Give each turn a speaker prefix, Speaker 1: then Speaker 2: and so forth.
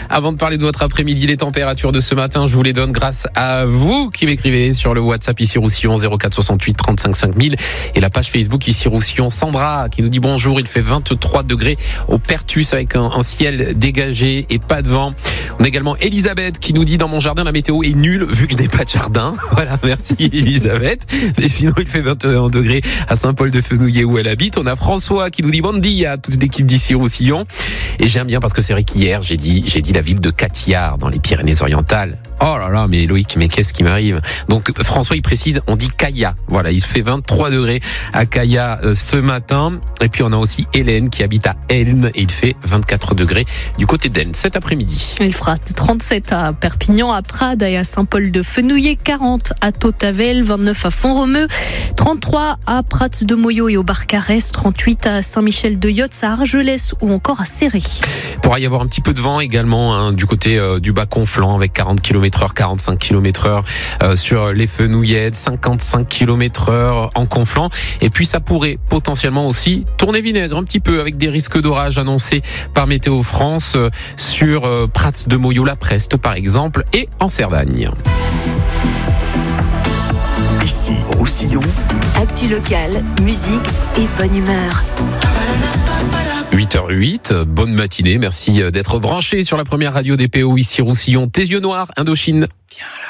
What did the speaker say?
Speaker 1: Avant de parler de votre après-midi, les températures de ce matin, je vous les donne grâce à vous qui m'écrivez sur le WhatsApp ici Roussillon 04 68 35 5000 et la page Facebook ici Roussillon. Sandra qui nous dit bonjour, il fait 23 degrés au Pertus avec un ciel dégagé et pas de vent. On a également Elisabeth qui nous dit dans mon jardin la météo est nulle vu que je n'ai pas de jardin. Voilà, merci Elisabeth. Et sinon il fait 21 degrés à Saint-Paul-de-Fenouillet où elle habite. On a François qui nous dit bon dia à toute l'équipe d'ici Roussillon. Et j'aime bien parce que c'est vrai qu'hier j'ai dit la ville de Catillard dans les Pyrénées-Orientales. Oh là là, mais Loïc, mais qu'est-ce qui m'arrive? Donc François il précise, on dit Caya. Voilà, il se fait 23 degrés à Caya ce matin. Et puis on a aussi Hélène qui habite à Elne et il fait 24 degrés du côté d'Elne cet après-midi.
Speaker 2: Il fera 37 à Perpignan, à Prades et à Saint-Paul-de-Fenouillet, 40 à Tautavel, 29 à Font-Romeu, 33 à Prats de Moyo et au Barcarès, 38 à Saint-Michel-de-Yotz, à Argelès ou encore à Céré.
Speaker 1: Il pourra y avoir un petit peu de vent également du côté du Bas-Conflans avec 40 km/h, 45 km/h sur les Fenouillettes, 55 km/h en Conflans. Et puis ça pourrait potentiellement aussi tourner vinaigre un petit peu avec des risques d'orage annoncés par Météo France sur Prats de Moyo, la Preste par exemple, et en Cerdagne.
Speaker 3: Ici, Roussillon.
Speaker 4: Actu locale, musique et bonne humeur.
Speaker 1: 8h08, bonne matinée, merci d'être branchés sur la première radio des PO ici Roussillon. Tes yeux noirs, Indochine. Viens là.